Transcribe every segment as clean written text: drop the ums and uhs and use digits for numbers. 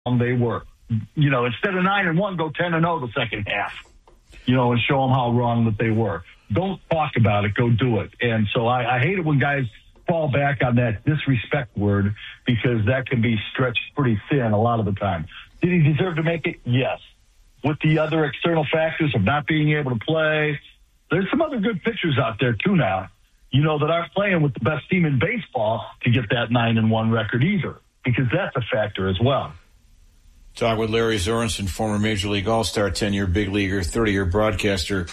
they were. Instead of 9-1, go 10-0 the second half. And show them how wrong that they were. Don't talk about it. Go do it. And so I hate it when guys fall back on that disrespect word, because that can be stretched pretty thin a lot of the time. Did he deserve to make it? Yes. With the other external factors of not being able to play, there's some other good pitchers out there too now, that aren't playing with the best team in baseball to get that 9-1 record either, because that's a factor as well. Talk with Larry Sorensen, former Major League All-Star, 10-year big leaguer, 30-year broadcaster.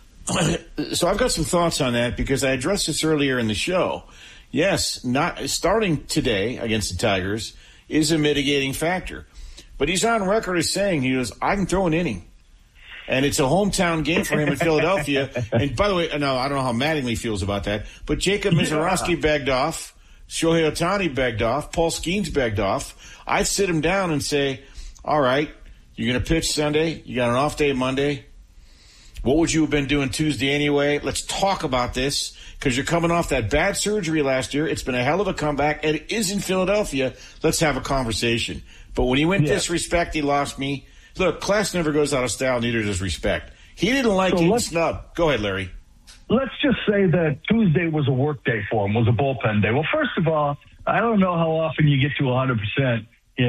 So I've got some thoughts on that, because I addressed this earlier in the show. Yes, not starting today against the Tigers is a mitigating factor. But he's on record as saying, I can throw an inning. And it's a hometown game for him in Philadelphia. And by the way, no, I don't know how Mattingly feels about that, but Jacob Mizorowski begged off, Shohei Ohtani begged off, Paul Skeens begged off. I'd sit him down and say, all right, you're going to pitch Sunday. You got an off day Monday. What would you have been doing Tuesday anyway? Let's talk about this, because you're coming off that bad surgery last year. It's been a hell of a comeback, and it is in Philadelphia. Let's have a conversation. But when he went disrespect, he lost me. Look, class never goes out of style, neither does respect. He didn't like getting snubbed. Go ahead, Larry. Let's just say that Tuesday was a work day for him, was a bullpen day. Well, first of all, I don't know how often you get to 100%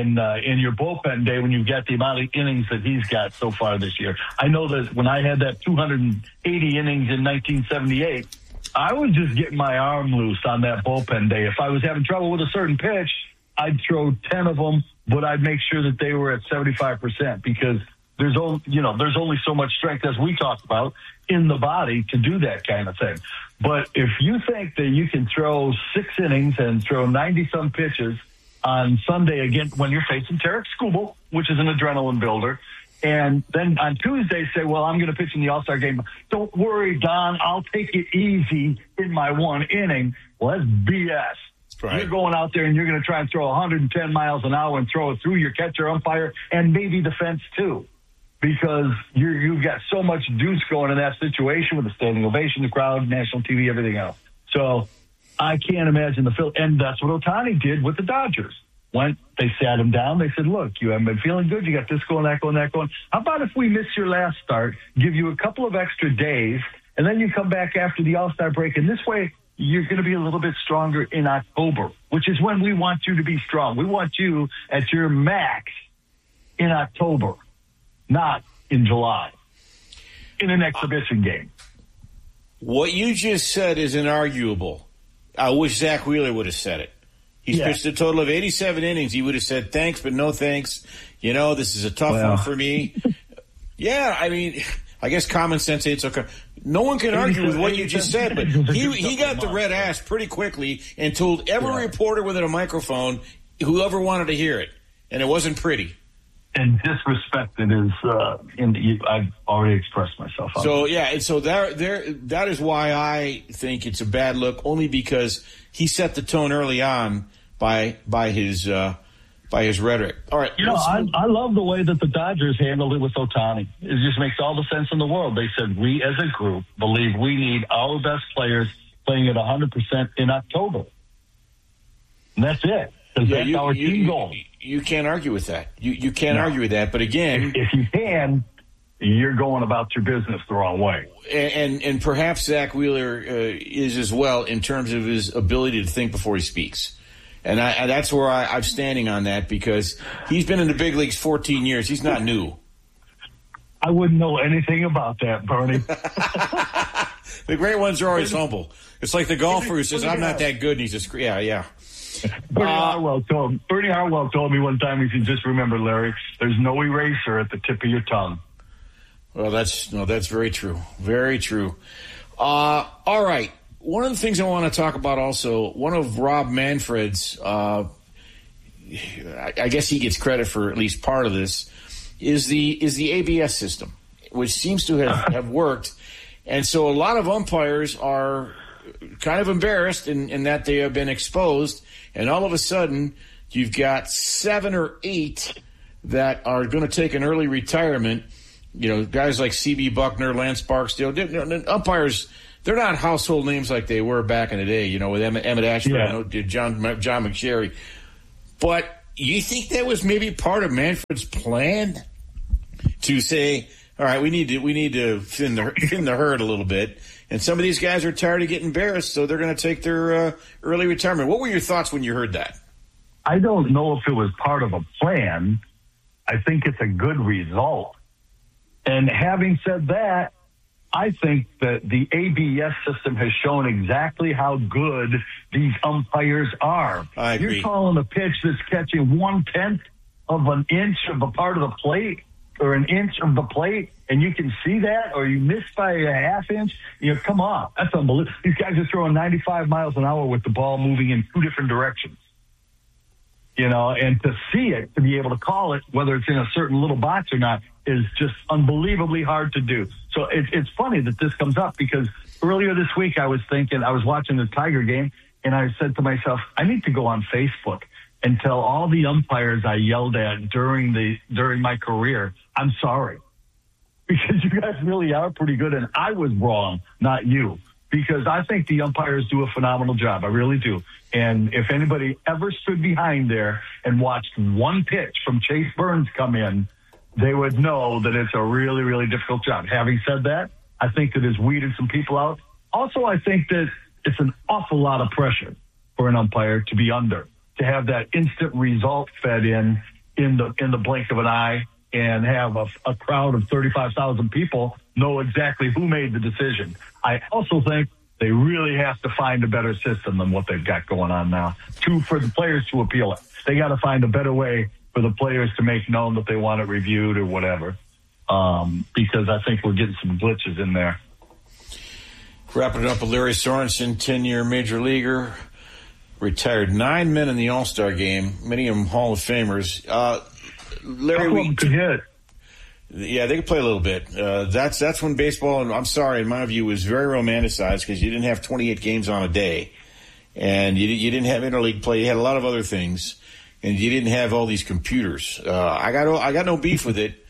in your bullpen day when you've got the amount of innings that he's got so far this year. I know that when I had that 280 innings in 1978, I was just getting my arm loose on that bullpen day. If I was having trouble with a certain pitch, I'd throw 10 of them, but I'd make sure that they were at 75%, because there's only so much strength, as we talked about, in the body to do that kind of thing. But if you think that you can throw 6 innings and throw 90-some pitches on Sunday again when you're facing Tarek Skubal, which is an adrenaline builder, and then on Tuesday say, well, I'm going to pitch in the All-Star game. Don't worry, Don, I'll take it easy in my one inning. Well, that's BS. Right. You're going out there and you're going to try and throw 110 miles an hour and throw it through your catcher, umpire, and maybe the fence too, because you've got so much juice going in that situation with the standing ovation, the crowd, national TV, everything else. So I can't imagine and that's what Ohtani did with the Dodgers. They sat him down. They said, look, you haven't been feeling good. You got this going, that going, that going. How about if we miss your last start, give you a couple of extra days, and then you come back after the All-Star break, and this way you're going to be a little bit stronger in October, which is when we want you to be strong. We want you at your max in October, not in July, in an exhibition game. What you just said is inarguable. I wish Zach Wheeler would have said it. He's pitched a total of 87 innings. He would have said thanks, but no thanks. This is a tough one for me. Yeah, I mean, I guess common sense says it's okay. No one can argue with what you just said, but he got the red ass pretty quickly and told every reporter with a microphone, whoever wanted to hear it, and it wasn't pretty. And disrespected is, I've already expressed myself. So, and so that is why I think it's a bad look, only because he set the tone early on by his rhetoric. All right. I love the way that the Dodgers handled it with Ohtani. It just makes all the sense in the world. They said, we as a group believe we need our best players playing at 100% in October. And that's it. Because that's our team goal. You can't argue with that. You can't argue with that. But again, if you can, you're going about your business the wrong way. And perhaps Zach Wheeler is as well in terms of his ability to think before he speaks. And that's where I'm standing on that, because he's been in the big leagues 14 years. He's not new. I wouldn't know anything about that, Bernie. The great ones are always humble. It's like the golfer who says, I'm not that good, and he says, yeah. Bernie Harwell told me one time, he said, just remember, Larry, there's no eraser at the tip of your tongue. Well, that's very true. Very true. All right. One of the things I want to talk about also, one of Rob Manfred's, I guess he gets credit for at least part of this, is the ABS system, which seems to have worked. And so a lot of umpires are kind of embarrassed in that they have been exposed, and all of a sudden you've got 7 or 8 that are going to take an early retirement. Guys like C.B. Buckner, Lance Barksdale, umpires. They're not household names like they were back in the day, with Emmett Ashford, John McSherry. But you think that was maybe part of Manfred's plan to say, all right, we need to thin the herd a little bit, and some of these guys are tired of getting embarrassed, so they're going to take their early retirement. What were your thoughts when you heard that? I don't know if it was part of a plan. I think it's a good result. And having said that, I think that the ABS system has shown exactly how good these umpires are. I agree. You're calling a pitch that's catching 1/10 of an inch of a part of the plate or an inch of the plate, and you can see that, or you miss by a half inch. Come on. That's unbelievable. These guys are throwing 95 miles an hour with the ball moving in two different directions. And to see it, to be able to call it, whether it's in a certain little box or not, is just unbelievably hard to do. So it's funny that this comes up, because earlier this week I was watching the Tiger game, and I said to myself, I need to go on Facebook and tell all the umpires I yelled at during my career, I'm sorry. Because you guys really are pretty good, and I was wrong, not you. Because I think the umpires do a phenomenal job. I really do. And if anybody ever stood behind there and watched one pitch from Chase Burns come in, they would know that it's a really, really difficult job. Having said that, I think that it's weeded some people out. Also, I think that it's an awful lot of pressure for an umpire to be under, to have that instant result fed in the blink of an eye, and have a crowd of 35,000 people know exactly who made the decision. I also think they really have to find a better system than what they've got going on now for the players to appeal it. They got to find a better way for the players to make known that they want it reviewed or whatever, because I think we're getting some glitches in there. Wrapping it up with Larry Sorensen, 10-year major leaguer, retired 9 men in the All-Star game, many of them Hall of Famers. Larry, could hit. Yeah, they could play a little bit. That's when baseball, and I'm sorry, in my view, was very romanticized, because you didn't have 28 games on a day, and you didn't have interleague play. You had a lot of other things, and you didn't have all these computers. I got no beef with it.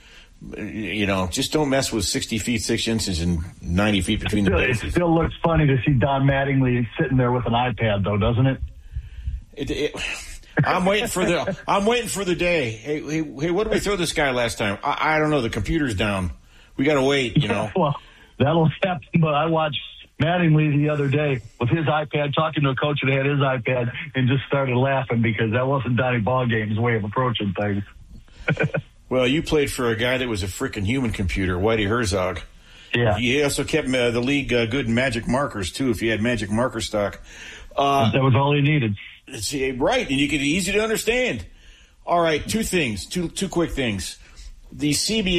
Just don't mess with 60 feet 6 inches and 90 feet between the bases. It still looks funny to see Don Mattingly sitting there with an iPad, though, doesn't it? I'm waiting for the day. Hey, what did we throw this guy last time? I don't know. The computer's down. We got to wait, Well, that'll happen, but I watched Mattingly the other day with his iPad, talking to a coach that had his iPad, and just started laughing, because that wasn't Donnie Ballgame's way of approaching things. Well, you played for a guy that was a freaking human computer, Whitey Herzog. Yeah. He also kept the league good in magic markers, too, if you had magic marker stock. That was all he needed. Right, and you get it easy to understand. All right, two quick things. The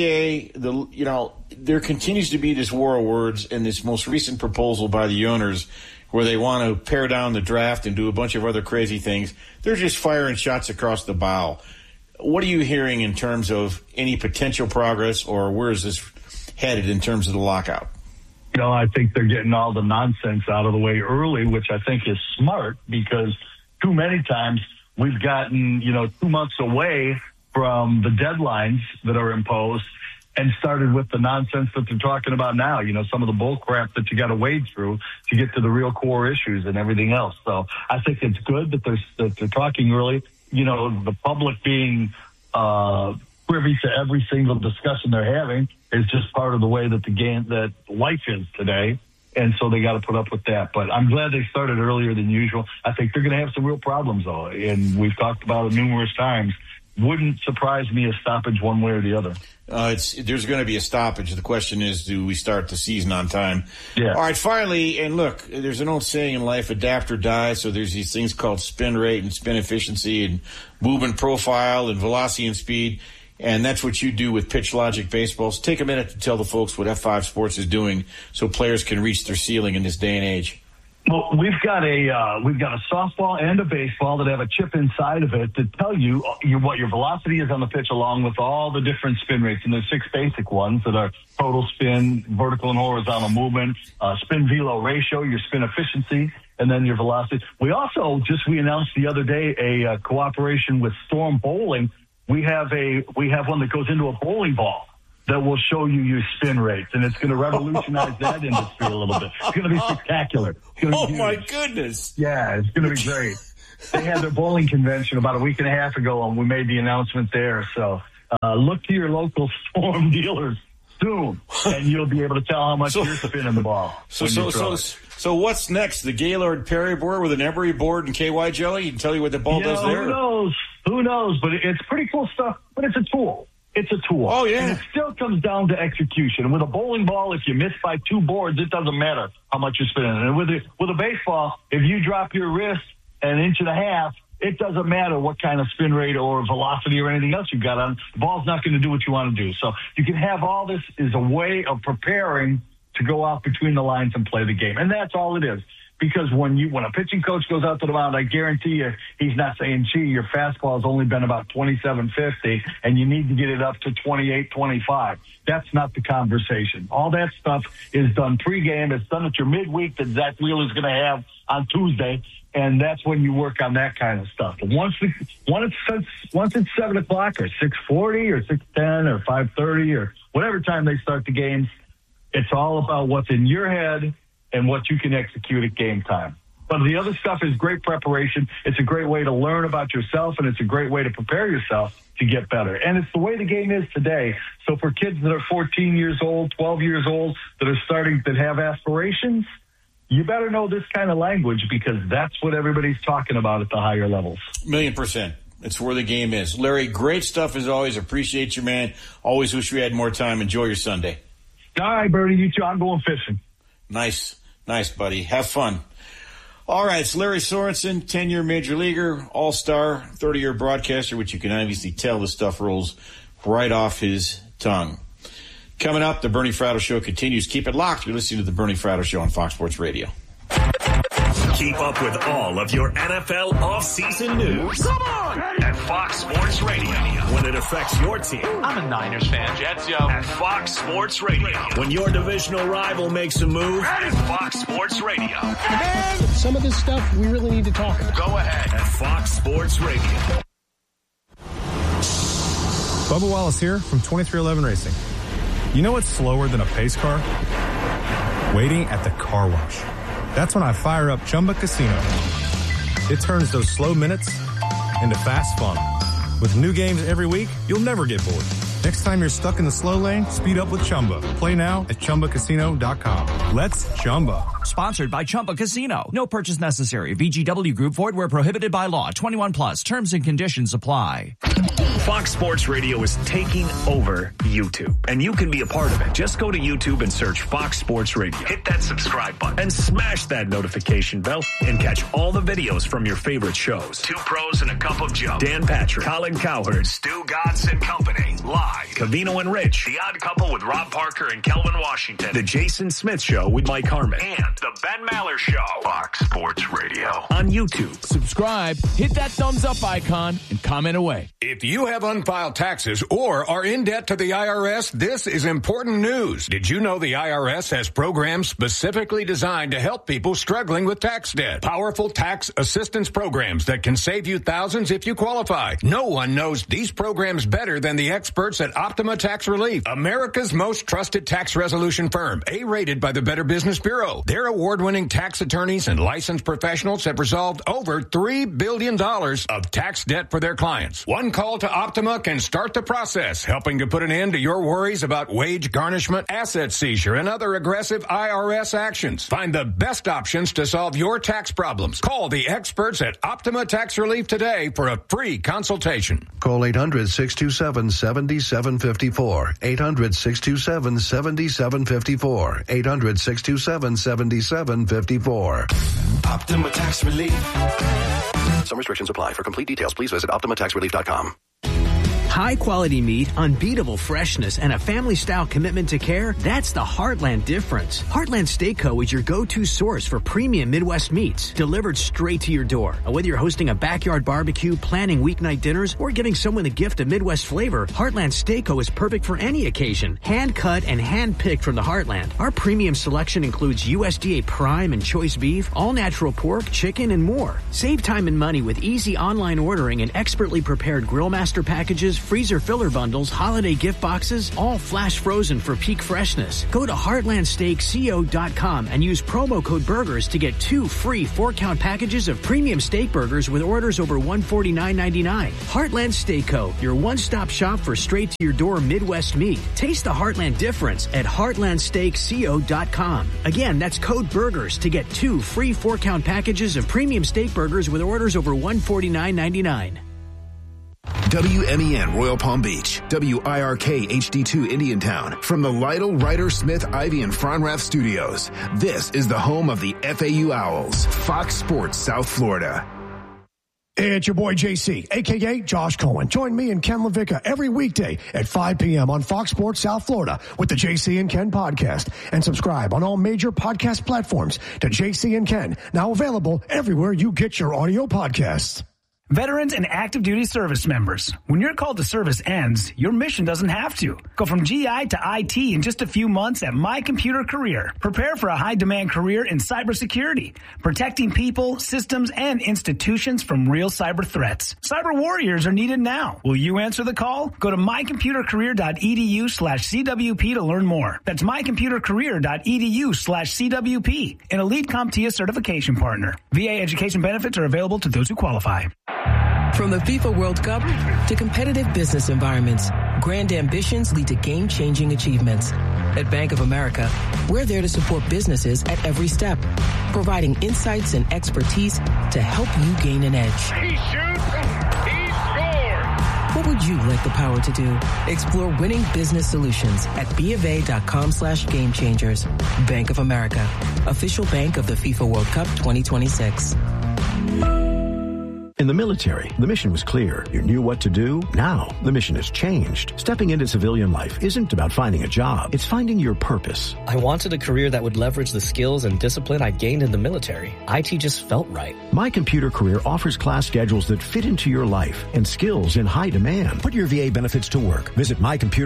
CBA, there continues to be this war of words, and this most recent proposal by the owners where they want to pare down the draft and do a bunch of other crazy things. They're just firing shots across the bow. What are you hearing in terms of any potential progress, or where is this headed in terms of the lockout? I think they're getting all the nonsense out of the way early, which I think is smart, because too many times we've gotten, 2 months away from the deadlines that are imposed and started with the nonsense that they're talking about now, some of the bull crap that you got to wade through to get to the real core issues and everything else. So I think it's good that they're talking early. The public being privy to every single discussion they're having is just part of the way that that life is today. And so they got to put up with that. But I'm glad they started earlier than usual. I think they're going to have some real problems, though. And we've talked about it numerous times. Wouldn't surprise me a stoppage one way or the other. There's going to be a stoppage. The question is, do we start the season on time? Yeah. All right, finally, and look, there's an old saying in life, adapt or die. So there's these things called spin rate and spin efficiency and movement profile and velocity and speed. And that's what you do with Pitch Logic Baseballs. Take a minute to tell the folks what F5 Sports is doing so players can reach their ceiling in this day and age. Well, we've got a softball and a baseball that have a chip inside of it to tell you what your velocity is on the pitch, along with all the different spin rates. And there's 6 basic ones that are total spin, vertical and horizontal movement, spin velo ratio, your spin efficiency, and then your velocity. We also we announced the other day a cooperation with Storm Bowling. We have one that goes into a bowling ball that will show you your spin rates, and it's going to revolutionize that industry a little bit. It's going to be spectacular. Oh, my goodness. Yeah, it's going to be great. They had their bowling convention about a week and a half ago, and we made the announcement there. So look to your local Storm dealers soon, and you'll be able to tell how much you're spinning the ball. So what's next? The Gaylord Perry board with an Embry board and KY jelly? He can tell you what the ball does there. Who knows? But it's pretty cool stuff. But it's a tool. It's a tool. Oh, yeah. And it still comes down to execution. And with a bowling ball, if you miss by 2 boards, it doesn't matter how much you're spinning. And with a baseball, if you drop your wrist an inch and a half, it doesn't matter what kind of spin rate or velocity or anything else you've got on. The ball's not going to do what you want to do. So you can have all this as a way of preparing to go out between the lines and play the game. And that's all it is. Because when a pitching coach goes out to the mound, I guarantee you he's not saying, gee, your fastball has only been about 27.50 and you need to get it up to 28.25. That's not the conversation. All that stuff is done pregame. It's done at your midweek that Zach Wheeler's going to have on Tuesday. And that's when you work on that kind of stuff. But once it's 7 o'clock or 6:40 or 6:10 or 5:30 or whatever time they start the games, it's all about what's in your head and what you can execute at game time. But the other stuff is great preparation. It's a great way to learn about yourself, and it's a great way to prepare yourself to get better. And it's the way the game is today. So for kids that are 14 years old, 12 years old, that have aspirations, you better know this kind of language because that's what everybody's talking about at the higher levels. 1,000,000%. It's where the game is. Larry, great stuff as always. Appreciate you, man. Always wish we had more time. Enjoy your Sunday. All right, Bernie, you too. I'm going fishing. Nice, buddy. Have fun. All right, it's Larry Sorensen, 10-year major leaguer, all-star, 30-year broadcaster, which you can obviously tell the stuff rolls right off his tongue. Coming up, the Bernie Fratto Show continues. Keep it locked. You're listening to the Bernie Fratto Show on Fox Sports Radio. Keep up with all of your NFL offseason news. Come on! At Fox Sports Radio. When it affects your team. I'm a Niners fan. Jets, yo. At Fox Sports Radio. When your divisional rival makes a move. At Fox Sports Radio. Man, some of this stuff we really need to talk about. Go ahead. At Fox Sports Radio. Bubba Wallace here from 2311 Racing. You know what's slower than a pace car? Waiting at the car wash. That's when I fire up Chumba Casino. It turns those slow minutes into fast fun. With new games every week, you'll never get bored. Next time you're stuck in the slow lane, speed up with Chumba. Play now at ChumbaCasino.com. Let's Chumba. Sponsored by Chumba Casino. No purchase necessary. VGW Group. Void where prohibited by law. 21 plus. Terms and conditions apply. Fox Sports Radio is taking over YouTube, and you can be a part of it. Just go to YouTube and search Fox Sports Radio. Hit that subscribe button and smash that notification bell and catch all the videos from your favorite shows. Two Pros and a Cup of Joe. Dan Patrick, Colin Cowherd, Stu Gatz and Company. Live. Covino and Rich. The Odd Couple with Rob Parker and Kelvin Washington. The Jason Smith Show with Mike Harmon. And The Ben Maller Show. Fox Sports Radio. On YouTube. Subscribe, hit that thumbs up icon, and comment away. If you have unfiled taxes or are in debt to the IRS, this is important news. Did you know the IRS has programs specifically designed to help people struggling with tax debt? Powerful tax assistance programs that can save you thousands if you qualify. No one knows these programs better than the experts at Optima Tax Relief, America's most trusted tax resolution firm, A-rated by the Better Business Bureau. Their award-winning tax attorneys and licensed professionals have resolved over $3 billion of tax debt for their clients. One call to Optima can start the process, helping to put an end to your worries about wage garnishment, asset seizure, and other aggressive IRS actions. Find the best options to solve your tax problems. Call the experts at Optima Tax Relief today for a free consultation. Call 800-627-7754. 800-627-7754. 800-627-7754. Optima Tax Relief. Some restrictions apply. For complete details, please visit OptimaTaxRelief.com. High-quality meat, unbeatable freshness, and a family-style commitment to care, that's the Heartland difference. Heartland Steak Co. is your go-to source for premium Midwest meats, delivered straight to your door. Whether you're hosting a backyard barbecue, planning weeknight dinners, or giving someone the gift of Midwest flavor, Heartland Steak Co. is perfect for any occasion. Hand-cut and hand-picked from the Heartland. Our premium selection includes USDA prime and choice beef, all-natural pork, chicken, and more. Save time and money with easy online ordering and expertly prepared Grillmaster packages freezer filler bundles, holiday gift boxes, all flash frozen for peak freshness. Go to heartlandsteakco.com and use promo code BURGERS to get 2 free 4-count packages of premium steak burgers with orders over $149.99. Heartland Steak Co., your one-stop shop for straight-to-your-door Midwest meat. Taste the Heartland difference at heartlandsteakco.com. Again, that's code BURGERS to get 2 free 4-count packages of premium steak burgers with orders over $149.99. WMEN Royal Palm Beach, WIRK HD2 Indiantown. From the Lytle, Ryder, Smith, Ivy, and Fronrath studios, this is the home of the FAU Owls, Fox Sports South Florida. It's your boy JC, a.k.a. Josh Cohen. Join me and Ken LaVicka every weekday at 5 p.m. on Fox Sports South Florida with the JC and Ken podcast. And subscribe on all major podcast platforms to JC and Ken, now available everywhere you get your audio podcasts. Veterans and active duty service members, when your call to service ends, your mission doesn't have to. Go from GI to IT in just a few months at My Computer Career. Prepare for a high-demand career in cybersecurity, protecting people, systems, and institutions from real cyber threats. Cyber warriors are needed now. Will you answer the call? Go to mycomputercareer.edu/CWP to learn more. That's mycomputercareer.edu/CWP, an elite CompTIA certification partner. VA education benefits are available to those who qualify. From the FIFA World Cup to competitive business environments, grand ambitions lead to game-changing achievements. At Bank of America, we're there to support businesses at every step, providing insights and expertise to help you gain an edge. He shoots, he scores! What would you like the power to do? Explore winning business solutions at BofA.com/gamechangers. Bank of America, official bank of the FIFA World Cup 2026. In the military, the mission was clear. You knew what to do. Now, the mission has changed. Stepping into civilian life isn't about finding a job. It's finding your purpose. I wanted a career that would leverage the skills and discipline I gained in the military. IT just felt right. My Computer Career offers class schedules that fit into your life and skills in high demand. Put your VA benefits to work. Visit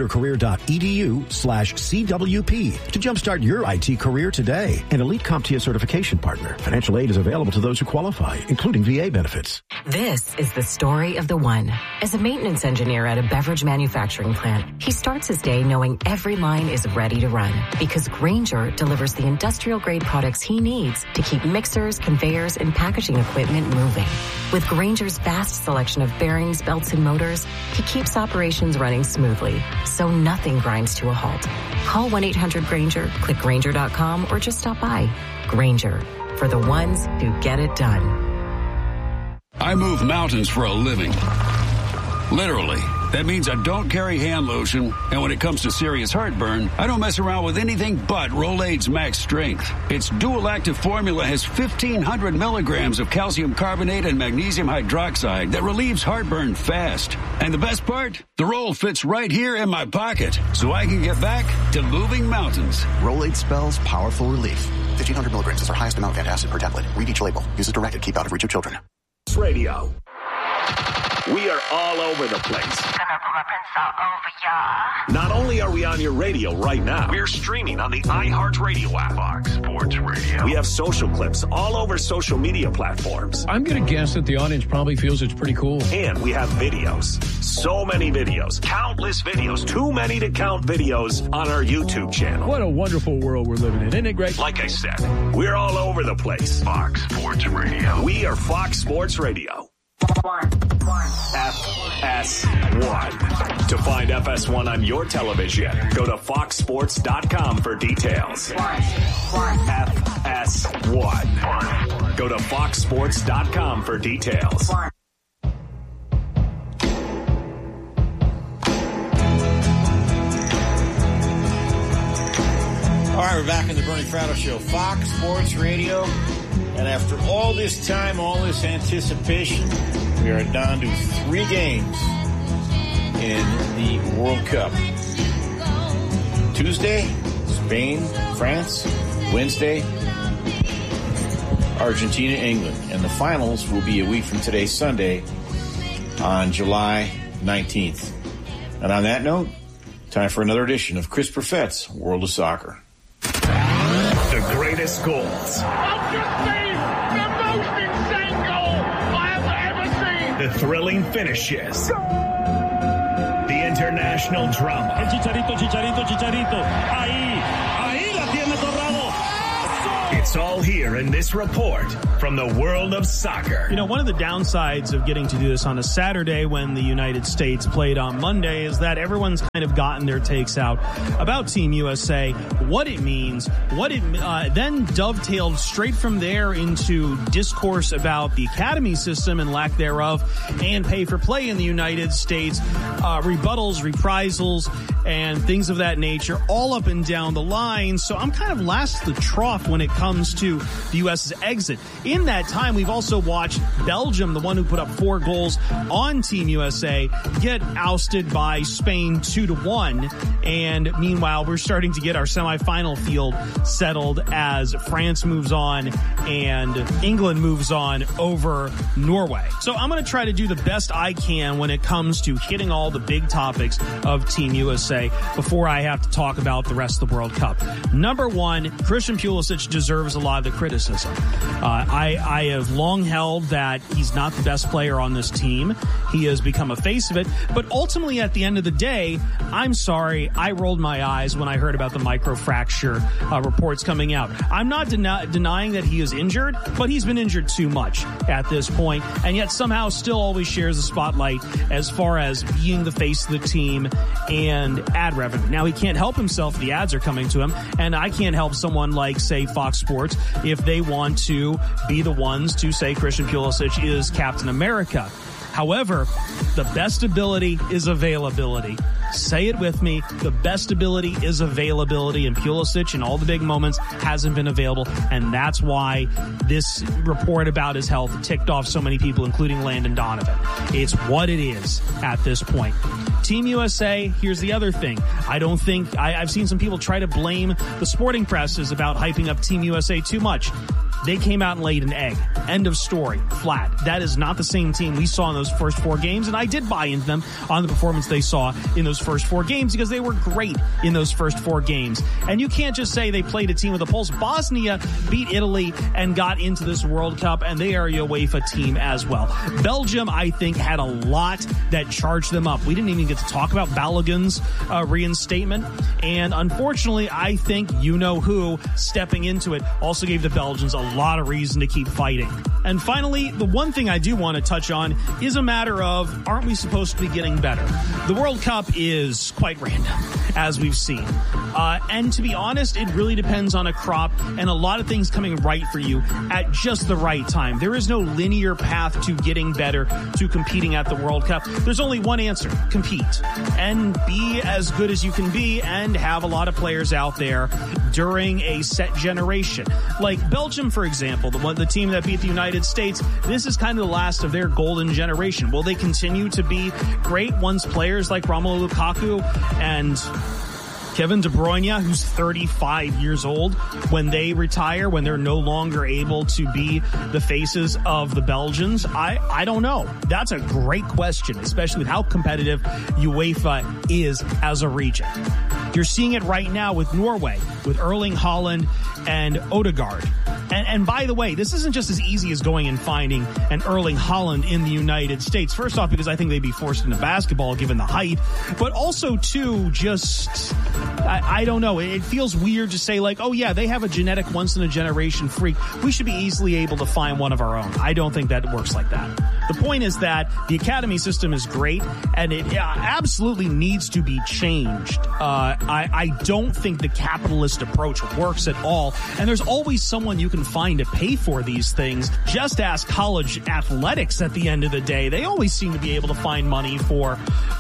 mycomputercareer.edu/CWP to jumpstart your IT career today. An elite CompTIA certification partner. Financial aid is available to those who qualify, including VA benefits. This is the story of the one. As a maintenance engineer at a beverage manufacturing plant, he starts his day knowing every line is ready to run because Grainger delivers the industrial-grade products he needs to keep mixers, conveyors, and packaging equipment moving. With Grainger's vast selection of bearings, belts, and motors, he keeps operations running smoothly, so nothing grinds to a halt. Call 1-800-GRAINGER, click Grainger.com, or just stop by. Grainger, for the ones who get it done. I move mountains for a living. Literally. That means I don't carry hand lotion, and when it comes to serious heartburn, I don't mess around with anything but Rolaids Max Strength. Its dual-active formula has 1,500 milligrams of calcium carbonate and magnesium hydroxide that relieves heartburn fast. And the best part? The roll fits right here in my pocket, so I can get back to moving mountains. Rolaids spells powerful relief. 1,500 milligrams is our highest amount of antacid per tablet. Read each label. Use as directed. Keep out of reach of children. Radio. We are all over the place. Not only are we on your radio right now, we're streaming on the iHeartRadio app. Fox Sports Radio. We have social clips all over social media platforms. I'm going to guess that the audience probably feels it's pretty cool. And we have videos. So many videos. Countless videos. Too many to count videos on our YouTube channel. What a wonderful world we're living in. Isn't it great? Like I said, we're all over the place. Fox Sports Radio. We are Fox Sports Radio. FS1. To find FS1 on your television, go to foxsports.com for details. FS1. Go to foxsports.com for details. All right, we're back in the Bernie Fratto Show, Fox Sports Radio. And after all this time, all this anticipation, we are down to 3 games in the World Cup. Tuesday, Spain, France. Wednesday, Argentina, England. And the finals will be a week from today, Sunday, on July 19th. And on that note, time for another edition of Chris Perfett's World of Soccer. The greatest goals. The thrilling finishes. international drama. El Chicharito. Ahí la tiene Torrado. It's all here in this report from the world of soccer. You know, one of the downsides of getting to do this on a Saturday when the United States played on Monday is that everyone's kind of gotten their takes out about Team USA, what it means, then dovetailed straight from there into discourse about the academy system and lack thereof and pay for play in the United States, rebuttals, reprisals, and things of that nature all up and down the line. So I'm kind of last to the trough when it comes to the U.S.'s exit. In that time, we've also watched Belgium, the one who put up 4 goals on Team USA, get ousted by Spain 2-1. And meanwhile, we're starting to get our semifinal field settled as France moves on and England moves on over Norway. So I'm going to try to do the best I can when it comes to hitting all the big topics of Team USA before I have to talk about the rest of the World Cup. Number one, Christian Pulisic deserves a lot of the criticism. I have long held that he's not the best player on this team. He has become a face of it. But ultimately, at the end of the day, I'm sorry, I rolled my eyes when I heard about the microfracture reports coming out. I'm not denying that he is injured, but he's been injured too much at this point, and yet somehow still always shares the spotlight as far as being the face of the team and ad revenue. Now, he can't help himself. The ads are coming to him, and I can't help someone like, say, Fox Sports if they want to be the ones to say Christian Pulisic is Captain America. However, the best ability is availability. Say it with me. The best ability is availability, and Pulisic in all the big moments hasn't been available, and that's why this report about his health ticked off so many people, including Landon Donovan. It's what it is at this point. Team USA, here's the other thing. I don't think, I've seen some people try to blame the sporting presses about hyping up Team USA too much. They came out and laid an egg. End of story. Flat. That is not the same team we saw in those first 4 games, and I did buy into them on the performance they saw in those first 4 games because they were great in those first 4 games. And you can't just say they played a team with a pulse. Bosnia beat Italy and got into this World Cup, and they are a UEFA team as well. Belgium, I think, had a lot that charged them up. We didn't even get to talk about Balogun's reinstatement, and unfortunately, I think you-know-who stepping into it also gave the Belgians a lot of reason to keep fighting. And finally, the one thing I do want to touch on is a matter of, aren't we supposed to be getting better? The World Cup is quite random, as we've seen. And to be honest, it really depends on a crop and a lot of things coming right for you at just the right time. There is no linear path to getting better, to competing at the World Cup. There's only one answer: compete and be as good as you can be and have a lot of players out there during a set generation. Like Belgium, for example, the team that beat the United States, this is kind of the last of their golden generation. Will they continue to be great once players like Romelu Lukaku and Kevin De Bruyne, who's 35 years old, when they retire, when they're no longer able to be the faces of the Belgians? I don't know. That's a great question, especially with how competitive UEFA is as a region. You're seeing it right now with Norway, with Erling Haaland and Odegaard. And by the way, this isn't just as easy as going and finding an Erling Haaland in the United States. First off, because I think they'd be forced into basketball given the height, but also too, just, I don't know. It feels weird to say like, oh yeah, they have a genetic once in a generation freak. We should be easily able to find one of our own. I don't think that works like that. The point is that the academy system is great and it absolutely needs to be changed. I don't think the capitalist approach works at all. And there's always someone you can find to pay for these things. Just ask college athletics at the end of the day. They always seem to be able to find money for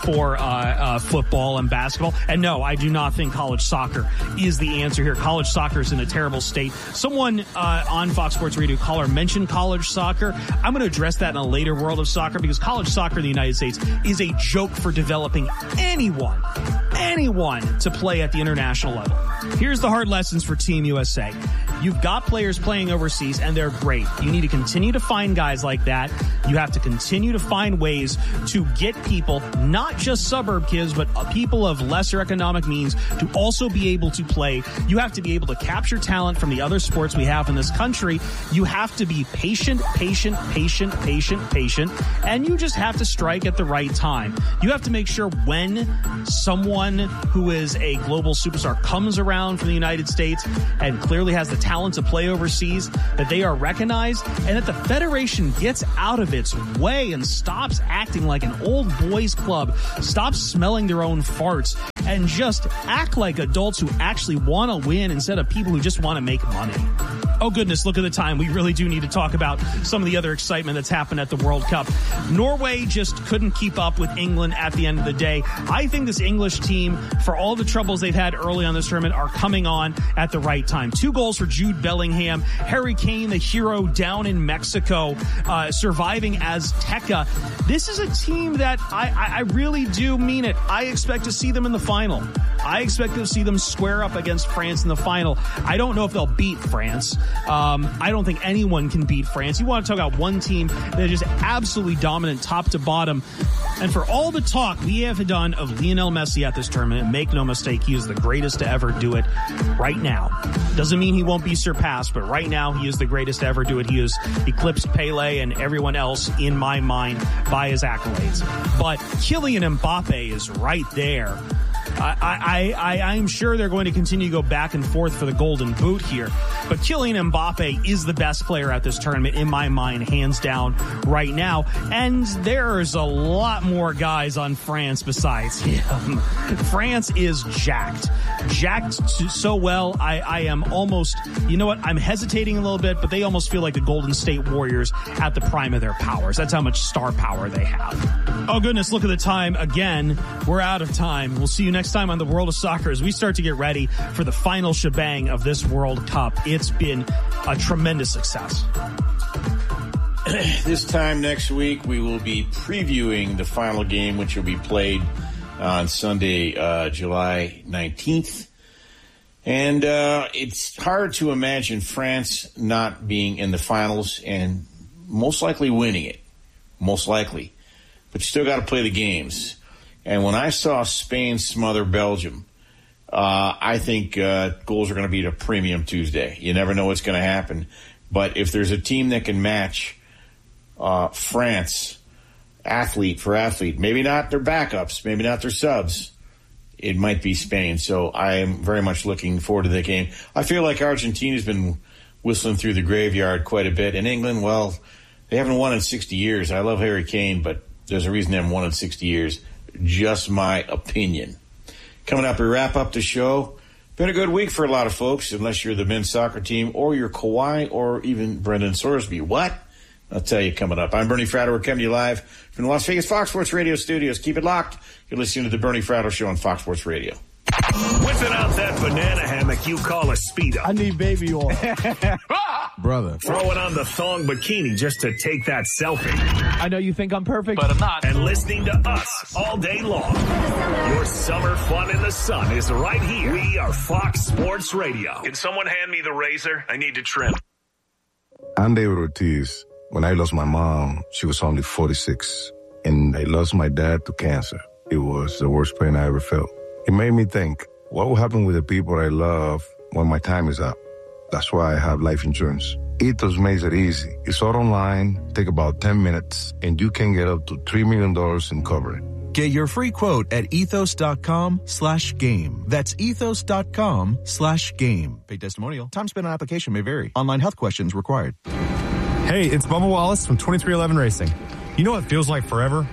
football and basketball. And no, I do not think college soccer is the answer here. College soccer is in a terrible state. Someone on Fox Sports Radio caller mentioned college soccer. I'm going to address that in a later world of soccer because college soccer in the United States is a joke for developing anyone to play at the international level. Here's the hard lessons for Team USA. You've got players playing overseas, and they're great. You need to continue to find guys like that. You have to continue to find ways to get people, not just suburb kids, but people of lesser economic means, to also be able to play. You have to be able to capture talent from the other sports we have in this country. You have to be patient, and you just have to strike at the right time. You have to make sure when someone who is a global superstar comes around from the United States and clearly has the talent to play overseas, that they are recognized and that the federation gets out of its way and stops acting like an old boys club, stops smelling their own farts, and just act like adults who actually want to win instead of people who just want to make money. Oh, goodness, look at the time. We really do need to talk about some of the other excitement that's happened at the World Cup. Norway just couldn't keep up with England at the end of the day. I think this English team, for all the troubles they've had early on this tournament, are coming on at the right time. 2 goals for Jude Bellingham. Harry Kane, the hero down in Mexico, surviving Azteca. This is a team that I really do mean it. I expect to see them in the final. I expect to see them square up against France in the final. I don't know if they'll beat France. I don't think anyone can beat France. You want to talk about one team that is just absolutely dominant top to bottom. And for all the talk we have done of Lionel Messi at this tournament, make no mistake, he is the greatest to ever do it right now. Doesn't mean he won't be surpassed, but right now he is the greatest to ever do it. He has eclipsed Pele and everyone else in my mind by his accolades. But Kylian Mbappe is right there. I'm sure they're going to continue to go back and forth for the golden boot here. But Kylian Mbappe is the best player at this tournament, in my mind, hands down right now. And there's a lot more guys on France besides him. France is jacked so well. I am almost, you know what, I'm hesitating a little bit, but they almost feel like the Golden State Warriors at the prime of their powers. That's how much star power they have. Oh, goodness, look at the time. Again, we're out of time. We'll see you next time on the World of Soccer as we start to get ready for the final shebang of this World Cup. It's been a tremendous success. This time next week, we will be previewing the final game, which will be played on Sunday, July 19th. And it's hard to imagine France not being in the finals and most likely winning it. Most likely. But you still got to play the games. And when I saw Spain smother Belgium, I think goals are going to be at a premium Tuesday. You never know what's going to happen. But if there's a team that can match France, athlete for athlete, maybe not their backups, maybe not their subs, it might be Spain. So I am very much looking forward to the game. I feel like Argentina's been whistling through the graveyard quite a bit. And England, well, they haven't won in 60 years. I love Harry Kane, but there's a reason they haven't won in 60 years. Just my opinion. Coming up, we wrap up the show. Been a good week for a lot of folks, unless you're the men's soccer team or you're Kawhi or even Brendan Sorsby. What? I'll tell you coming up. I'm Bernie Fratto. We're coming to you live from the Las Vegas Fox Sports Radio studios. Keep it locked. You're listening to the Bernie Fratto Show on Fox Sports Radio. Whipping out that banana hammock you call a Speedo. I need baby oil. Brother. Throwing on the thong bikini just to take that selfie. I know you think I'm perfect, but I'm not. And listening to us all day long. Your summer fun in the sun is right here. We are Fox Sports Radio. Can someone hand me the razor? I need to trim. I'm David Ortiz. When I lost my mom, she was only 46. And I lost my dad to cancer. It was the worst pain I ever felt. It made me think, what will happen with the people I love when my time is up? That's why I have life insurance. Ethos makes it easy. It's all online, take about 10 minutes, and you can get up to $3 million in coverage. Get your free quote at ethos.com/game. That's ethos.com/game. Paid testimonial. Time spent on application may vary. Online health questions required. Hey, it's Bubba Wallace from 2311 Racing. You know what feels like forever?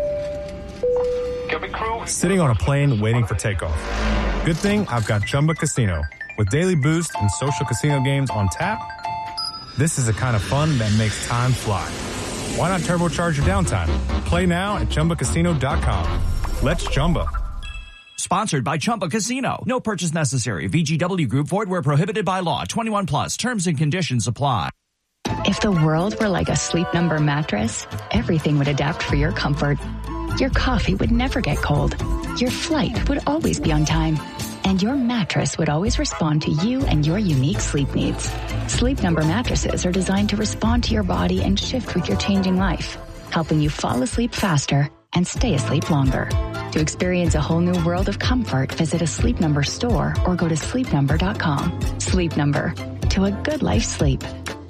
Sitting on a plane waiting for takeoff. Good thing I've got Chumba Casino. With daily boost and social casino games on tap, this is the kind of fun that makes time fly. Why not turbocharge your downtime? Play now at ChumbaCasino.com. Let's Chumba. Sponsored by Chumba Casino. No purchase necessary. VGW Group. Void where prohibited by law. 21 plus. Terms and conditions apply. If the world were like a Sleep Number mattress, everything would adapt for your comfort. Your coffee would never get cold. Your flight would always be on time. and your mattress would always respond to you and your unique sleep needs. Sleep Number mattresses are designed to respond to your body and shift with your changing life, helping you fall asleep faster and stay asleep longer. To experience a whole new world of comfort, visit a Sleep Number store or go to sleepnumber.com. Sleep Number, to a good life sleep.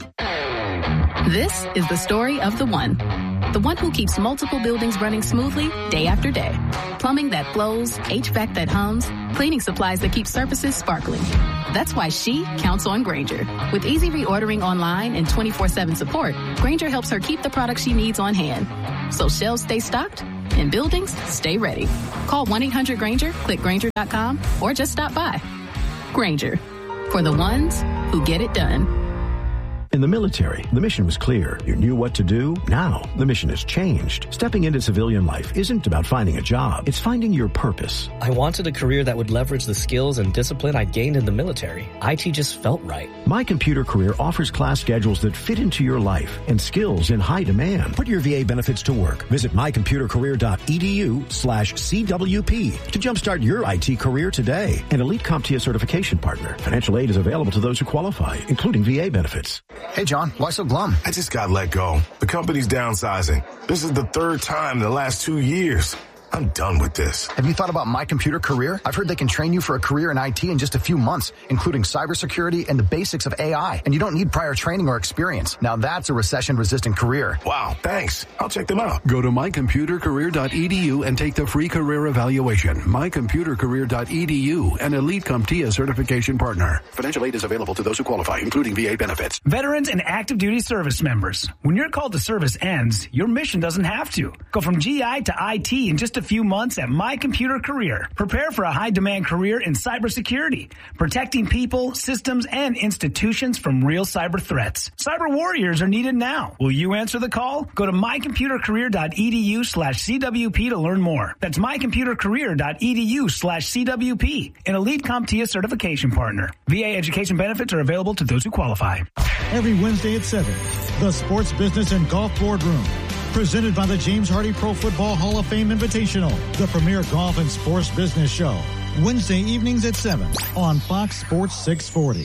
This is the story of the one who keeps multiple buildings running smoothly day after day. Plumbing that flows, HVAC that hums, cleaning supplies that keep surfaces sparkling. That's why she counts on Grainger. With easy reordering online and 24/7 support, Grainger helps her keep the products she needs on hand, so shelves stay stocked and buildings stay ready. Call 1-800-GRAINGER, click Grainger.com, or just stop by. Grainger, for the ones who get it done. In the military, the mission was clear. You knew what to do. Now, the mission has changed. Stepping into civilian life isn't about finding a job. It's finding your purpose. I wanted a career that would leverage the skills and discipline I gained in the military. IT just felt right. My Computer Career offers class schedules that fit into your life and skills in high demand. Put your VA benefits to work. Visit mycomputercareer.edu/CWP to jumpstart your IT career today. An elite CompTIA certification partner. Financial aid is available to those who qualify, including VA benefits. Hey, John, why so glum? I just got let go. The company's downsizing. This is the third time in the last 2 years. I'm done with this. Have you thought about My Computer Career? I've heard they can train you for a career in IT in just a few months, including cybersecurity and the basics of AI. And you don't need prior training or experience. Now that's a recession-resistant career. Wow, thanks. I'll check them out. Go to mycomputercareer.edu and take the free career evaluation. mycomputercareer.edu, an elite CompTIA certification partner. Financial aid is available to those who qualify, including VA benefits. Veterans and active duty service members. When your call to service ends, your mission doesn't have to. Go from GI to IT in just a few months at My Computer Career. Prepare for a high-demand career in cybersecurity, protecting people, systems, and institutions from real cyber threats. Cyber warriors are needed now. Will you answer the call? Go to mycomputercareer.edu/CWP to learn more. That's mycomputercareer.edu/CWP, an elite CompTIA certification partner. VA education benefits are available to those who qualify. Every Wednesday at 7, the Sports Business and Golf Boardroom. Presented by the James Hardy Pro Football Hall of Fame Invitational, the premier golf and sports business show. Wednesday evenings at 7 on Fox Sports 640.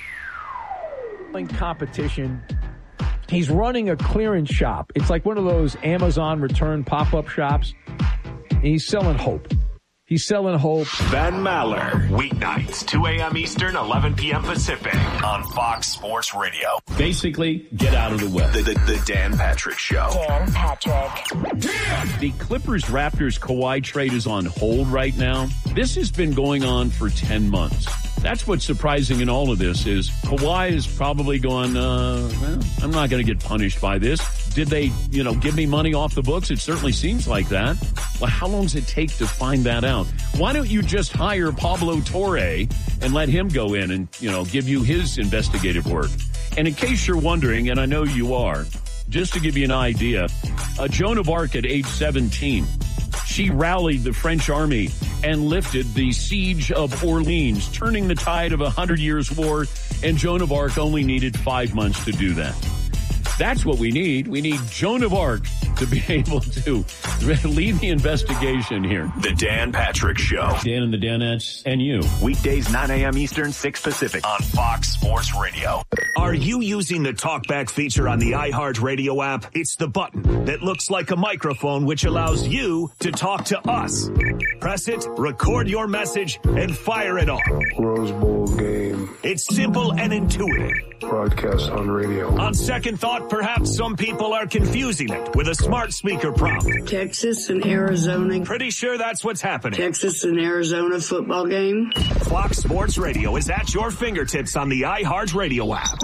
Competition. He's running a clearance shop. It's like one of those Amazon return pop-up shops. And he's selling hope. He's selling hope. Ben Maller, weeknights, 2 a.m. Eastern, 11 p.m. Pacific on Fox Sports Radio. Basically, get out of the way. The Dan Patrick Show. Dan Patrick. The Clippers-Raptors Kawhi trade is on hold right now. This has been going on for 10 months. That's what's surprising in all of this is Kawhi is probably going, I'm not going to get punished by this. Did they, give me money off the books? It certainly seems like that. Well, how long does it take to find that out? Why don't you just hire Pablo Torre and let him go in and, give you his investigative work? And in case you're wondering, and I know you are, just to give you an idea, Joan of Arc at age 17, she rallied the French army and lifted the siege of Orleans, turning the tide of 100 Years' War, and Joan of Arc only needed 5 months to do that. That's what we need. We need Joan of Arc to be able to lead the investigation here. The Dan Patrick Show. Dan and the Danettes and you. Weekdays, 9 a.m. Eastern, 6 Pacific. On Fox Sports Radio. Are you using the TalkBack feature on the iHeartRadio app? It's the button that looks like a microphone, which allows you to talk to us. Press it, record your message, and fire it off. Rose Bowl game. It's simple and intuitive. Broadcast on radio. On second thought, perhaps some people are confusing it with a smart speaker prompt. Texas and Arizona. Pretty sure that's what's happening. Texas and Arizona football game. Fox Sports Radio is at your fingertips on the iHeartRadio app.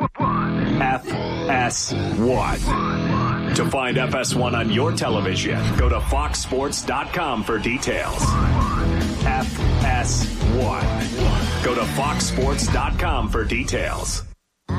FS1. To find FS1 on your television, go to foxsports.com for details. FS1. Go to foxsports.com for details.